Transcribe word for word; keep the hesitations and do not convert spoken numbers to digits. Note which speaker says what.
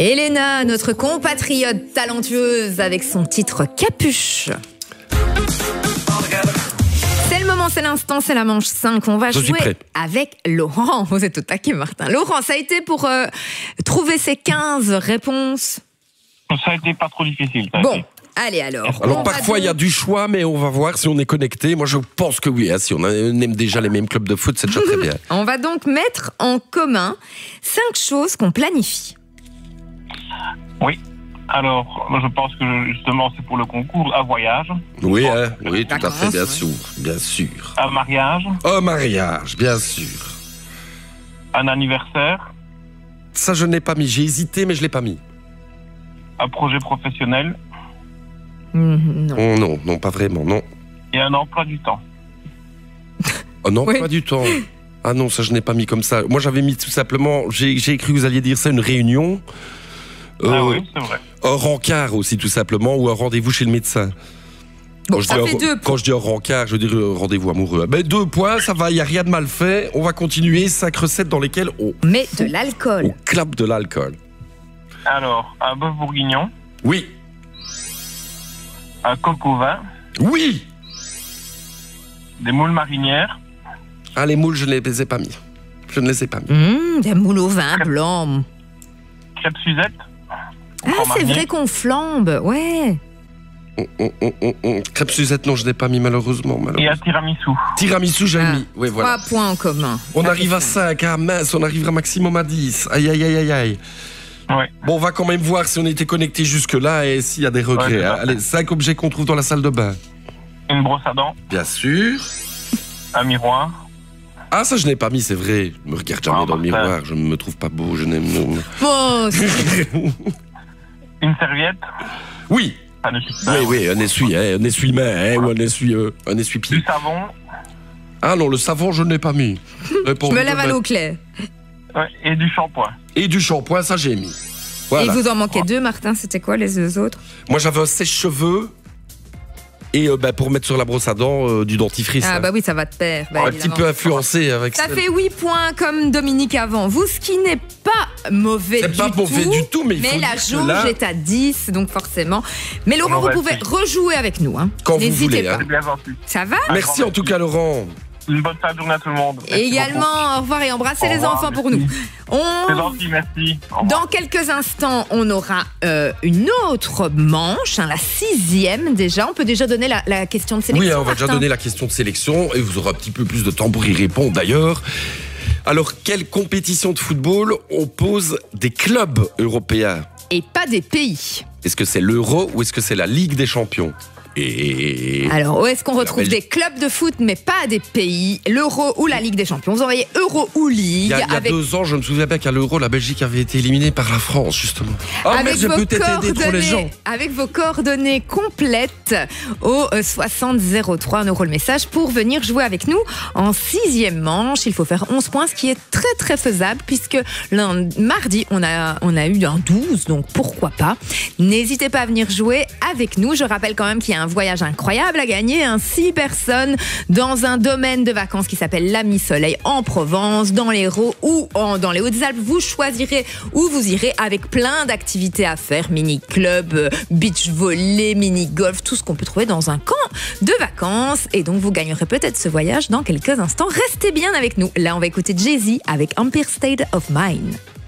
Speaker 1: Elena, notre compatriote talentueuse avec son titre Capuche. C'est le moment, c'est l'instant, c'est la manche cinq. On va
Speaker 2: Je
Speaker 1: jouer avec Laurent. Vous êtes au taquet, Martin. Laurent, ça a été pour euh, trouver ces quinze réponses.
Speaker 3: Ça a été pas trop difficile.
Speaker 1: Bon. Été. Allez alors.
Speaker 2: Alors parfois il donc... y a du choix, mais on va voir si on est connecté. Moi je pense que oui, hein, si on aime déjà les mêmes clubs de foot, c'est déjà très bien.
Speaker 1: On va donc mettre en commun cinq choses qu'on planifie.
Speaker 3: Oui. Alors, je pense que justement c'est pour le concours, un voyage.
Speaker 2: Oui, hein, oui, tout à fait, bien sûr, bien sûr.
Speaker 3: Un mariage.
Speaker 2: Un mariage, bien sûr.
Speaker 3: Un anniversaire.
Speaker 2: Ça je n'ai pas mis, j'ai hésité mais je l'ai pas mis.
Speaker 3: Un projet professionnel.
Speaker 1: Mmh, non.
Speaker 2: Oh, non, non, pas vraiment, non.
Speaker 3: Et un emploi du temps.
Speaker 2: Un emploi
Speaker 1: oui.
Speaker 2: du temps. Ah non, ça je n'ai pas mis comme ça. Moi j'avais mis tout simplement, j'ai, j'ai cru que vous alliez dire ça, une réunion.
Speaker 3: Euh, ah oui, c'est vrai.
Speaker 2: Un rencard aussi tout simplement, ou un rendez-vous chez le médecin.
Speaker 1: Bon,
Speaker 2: quand,
Speaker 1: ça
Speaker 2: je
Speaker 1: fait
Speaker 2: dis,
Speaker 1: deux
Speaker 2: quand je dis un rencard, je veux dire un rendez-vous amoureux. Mais deux points, ça va, il n'y a rien de mal fait. On va continuer, cinq recettes dans lesquelles on
Speaker 1: met de l'alcool.
Speaker 2: On clappe de l'alcool.
Speaker 3: Alors, un bœuf bourguignon.
Speaker 2: Oui.
Speaker 3: Un coq au vin.
Speaker 2: Oui.
Speaker 3: Des moules marinières.
Speaker 2: Ah, les moules, je ne les ai pas mis. Je ne les ai pas mis.
Speaker 1: Mmh, des moules au vin
Speaker 3: Crêpe.
Speaker 1: blanc.
Speaker 3: Crêpes Suzette.
Speaker 1: Ah, c'est vrai qu'on flambe, ouais.
Speaker 2: On, on, on, on, on. Crêpes Suzette, non, je n'ai pas mis malheureusement. malheureusement.
Speaker 3: Et un tiramisu.
Speaker 2: Tiramisu, j'ai
Speaker 1: ah,
Speaker 2: mis. Oui, voilà.
Speaker 1: Trois points en commun.
Speaker 2: On ça arrive à cinq, ah mince, on arrivera maximum à dix. Aïe, aïe, aïe, aïe, aïe.
Speaker 3: Ouais.
Speaker 2: Bon, on va quand même voir si on était connecté jusque-là et s'il y a des regrets.
Speaker 3: Ouais,
Speaker 2: hein. Allez, cinq objets qu'on trouve dans la salle de bain.
Speaker 3: Une brosse à dents.
Speaker 2: Bien sûr.
Speaker 3: Un miroir.
Speaker 2: Ah, ça, je n'ai pas mis, c'est vrai. Je me regarde jamais
Speaker 3: ah,
Speaker 2: dans le
Speaker 3: ça.
Speaker 2: miroir. Je ne me trouve pas beau. Je n'aime.
Speaker 1: Bon,
Speaker 3: Une serviette.
Speaker 2: Oui.
Speaker 3: Un essuie-main.
Speaker 2: Oui, oui, un essuie, hein, un essuie-main, hein, ou un essuie, euh, un essuie-pied.
Speaker 3: Du savon.
Speaker 2: Ah non, le savon, je ne l'ai pas mis.
Speaker 1: Je me lave à l'eau claire.
Speaker 3: Ouais, et du shampoing.
Speaker 2: Et du shampoing, ça, j'ai mis. Voilà.
Speaker 1: Et il vous en manquait deux, Martin. C'était quoi les deux autres?
Speaker 2: Moi, j'avais un sèche-cheveux. Et euh, bah, pour mettre sur la brosse à dents, euh, du dentifrice.
Speaker 1: Ah
Speaker 2: hein.
Speaker 1: bah oui, ça va te perdre. Bah,
Speaker 2: un petit peu influencé avec
Speaker 1: ça. Ça
Speaker 2: celle...
Speaker 1: fait huit points comme Dominique avant. Vous, ce qui n'est pas mauvais
Speaker 2: c'est
Speaker 1: du
Speaker 2: pas
Speaker 1: tout.
Speaker 2: mauvais du tout, mais il
Speaker 1: mais
Speaker 2: faut
Speaker 1: la
Speaker 2: dire
Speaker 1: jauge
Speaker 2: là...
Speaker 1: est à dix, donc forcément. Mais Laurent, vous pouvez rejouer avec nous. Hein.
Speaker 2: Quand
Speaker 1: N'hésitez
Speaker 2: vous voulez.
Speaker 1: pas.
Speaker 2: Hein.
Speaker 3: C'est bien gentil.
Speaker 1: Ça va?
Speaker 2: Merci en tout cas, Laurent.
Speaker 3: Une bonne fin de journée à tout le monde.
Speaker 1: Et également,
Speaker 3: beaucoup.
Speaker 1: au revoir et embrassez
Speaker 3: Au
Speaker 1: les
Speaker 3: revoir,
Speaker 1: enfants
Speaker 3: merci.
Speaker 1: pour nous. On...
Speaker 3: C'est gentil, merci.
Speaker 1: Dans quelques instants, on aura euh, une autre manche, hein, la sixième déjà. On peut déjà donner la, la question de sélection.
Speaker 2: Oui, hein, on va
Speaker 1: Martin.
Speaker 2: déjà donner la question de sélection et vous aurez un petit peu plus de temps pour y répondre d'ailleurs. Alors, quelle compétition de football oppose des clubs européens?
Speaker 1: Et pas des pays.
Speaker 2: Est-ce que c'est l'Euro ou est-ce que c'est la Ligue des Champions? Et...
Speaker 1: Alors, où est-ce qu'on retrouve
Speaker 2: Belgique.
Speaker 1: des clubs de foot, mais pas des pays, l'Euro ou la Ligue des Champions? Vous envoyez Euro ou Ligue.
Speaker 2: Il y a, il y a
Speaker 1: avec...
Speaker 2: deux ans, je me souviens bien qu'à l'Euro, la Belgique avait été éliminée par la France, justement. Ah,
Speaker 1: avec,
Speaker 2: merde, j'ai
Speaker 1: vos
Speaker 2: peut-être aidé trop les gens.
Speaker 1: avec vos coordonnées complètes au soixante zéro trois, on aura le message pour venir jouer avec nous en sixième manche. Il faut faire onze points, ce qui est très très faisable puisque lundi, mardi, on a, on a eu un douze, donc pourquoi pas. N'hésitez pas à venir jouer avec nous. Je rappelle quand même qu'il y a un voyage incroyable à gagner, hein, six personnes dans un domaine de vacances qui s'appelle l'Ami Soleil en Provence, dans l'Hérault ou en, dans les Hautes-Alpes. Vous choisirez où vous irez avec plein d'activités à faire, mini-club, beach volley, mini-golf, tout ce qu'on peut trouver dans un camp de vacances. Et donc vous gagnerez peut-être ce voyage dans quelques instants. Restez bien avec nous. Là, on va écouter Jay-Z avec Empire State of Mind.